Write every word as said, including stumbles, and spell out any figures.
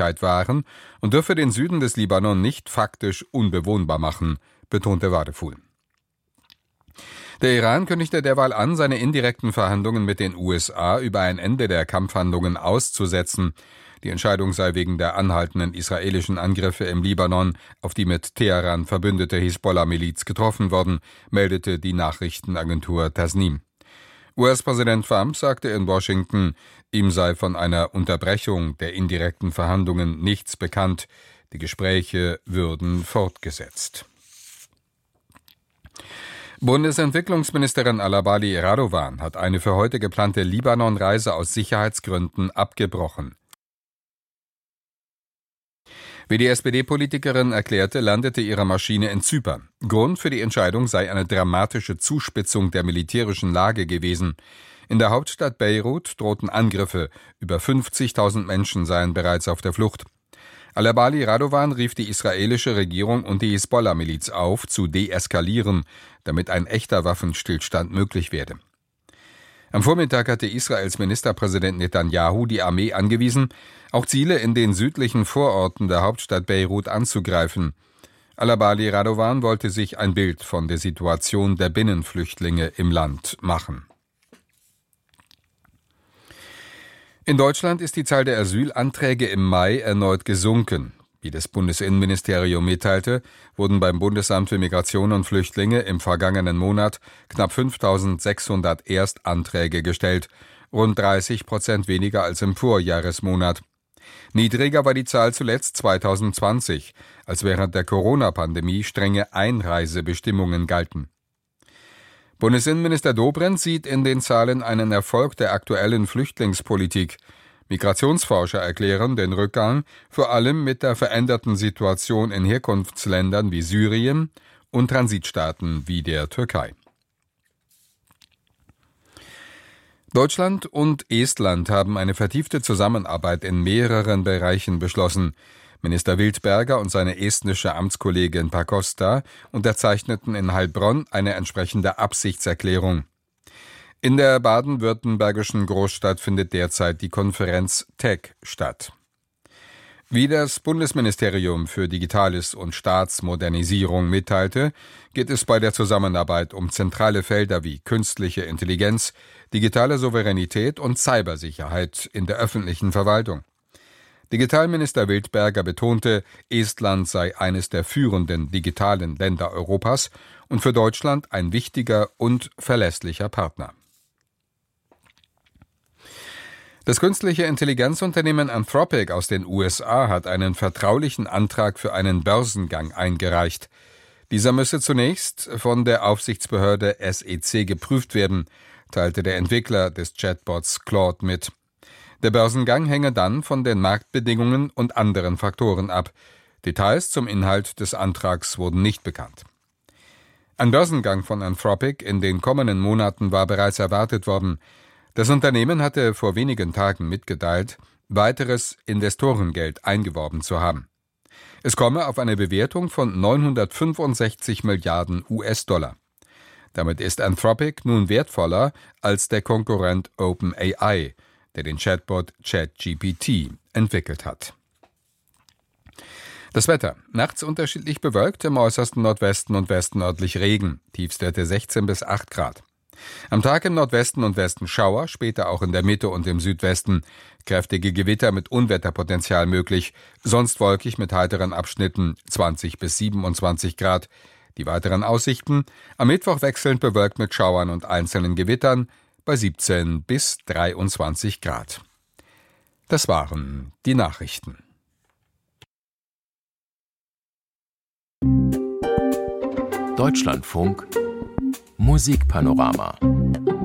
Wirklichkeit waren und dürfe den Süden des Libanon nicht faktisch unbewohnbar machen, betonte Wadefuhl. Der Iran kündigte derweil an, seine indirekten Verhandlungen mit den U S A über ein Ende der Kampfhandlungen auszusetzen. Die Entscheidung sei wegen der anhaltenden israelischen Angriffe im Libanon auf die mit Teheran verbündete Hisbollah-Miliz getroffen worden, meldete die Nachrichtenagentur Tasnim. U S-Präsident Trump sagte in Washington, ihm sei von einer Unterbrechung der indirekten Verhandlungen nichts bekannt. Die Gespräche würden fortgesetzt. Bundesentwicklungsministerin Alabali Radovan hat eine für heute geplante Libanon-Reise aus Sicherheitsgründen abgebrochen. Wie die S P D-Politikerin erklärte, landete ihre Maschine in Zypern. Grund für die Entscheidung sei eine dramatische Zuspitzung der militärischen Lage gewesen. In der Hauptstadt Beirut drohten Angriffe. Über fünfzigtausend Menschen seien bereits auf der Flucht. Alabali Radovan rief die israelische Regierung und die Hisbollah-Miliz auf, zu deeskalieren, damit ein echter Waffenstillstand möglich werde. Am Vormittag hatte Israels Ministerpräsident Netanyahu die Armee angewiesen, auch Ziele in den südlichen Vororten der Hauptstadt Beirut anzugreifen. Alabali Radovan wollte sich ein Bild von der Situation der Binnenflüchtlinge im Land machen. In Deutschland ist die Zahl der Asylanträge im Mai erneut gesunken. Wie das Bundesinnenministerium mitteilte, wurden beim Bundesamt für Migration und Flüchtlinge im vergangenen Monat knapp fünftausendsechshundert Erstanträge gestellt, rund dreißig Prozent weniger als im Vorjahresmonat. Niedriger war die Zahl zuletzt zweitausendzwanzig, als während der Corona-Pandemie strenge Einreisebestimmungen galten. Bundesinnenminister Dobrindt sieht in den Zahlen einen Erfolg der aktuellen Flüchtlingspolitik. Migrationsforscher erklären den Rückgang vor allem mit der veränderten Situation in Herkunftsländern wie Syrien und Transitstaaten wie der Türkei. Deutschland und Estland haben eine vertiefte Zusammenarbeit in mehreren Bereichen beschlossen. Minister Wildberger und seine estnische Amtskollegin Pakosta unterzeichneten in Heilbronn eine entsprechende Absichtserklärung. In der baden-württembergischen Großstadt findet derzeit die Konferenz T E C statt. Wie das Bundesministerium für Digitales und Staatsmodernisierung mitteilte, geht es bei der Zusammenarbeit um zentrale Felder wie künstliche Intelligenz, digitale Souveränität und Cybersicherheit in der öffentlichen Verwaltung. Digitalminister Wildberger betonte, Estland sei eines der führenden digitalen Länder Europas und für Deutschland ein wichtiger und verlässlicher Partner. Das künstliche Intelligenzunternehmen Anthropic aus den U S A hat einen vertraulichen Antrag für einen Börsengang eingereicht. Dieser müsse zunächst von der Aufsichtsbehörde S E C geprüft werden, teilte der Entwickler des Chatbots Claude mit. Der Börsengang hänge dann von den Marktbedingungen und anderen Faktoren ab. Details zum Inhalt des Antrags wurden nicht bekannt. Ein Börsengang von Anthropic in den kommenden Monaten war bereits erwartet worden. Das Unternehmen hatte vor wenigen Tagen mitgeteilt, weiteres Investorengeld eingeworben zu haben. Es komme auf eine Bewertung von neunhundertfünfundsechzig Milliarden U S-Dollar. Damit ist Anthropic nun wertvoller als der Konkurrent OpenAI, der den Chatbot ChatGPT entwickelt hat. Das Wetter. Nachts unterschiedlich bewölkt, im äußersten Nordwesten und Westen örtlich Regen. Tiefstwerte sechzehn bis acht Grad. Am Tag im Nordwesten und Westen Schauer, später auch in der Mitte und im Südwesten. Kräftige Gewitter mit Unwetterpotenzial möglich, sonst wolkig mit heiteren Abschnitten zwanzig bis siebenundzwanzig Grad. Die weiteren Aussichten: am Mittwoch wechselnd bewölkt mit Schauern und einzelnen Gewittern bei siebzehn bis dreiundzwanzig Grad. Das waren die Nachrichten. Deutschlandfunk Musikpanorama.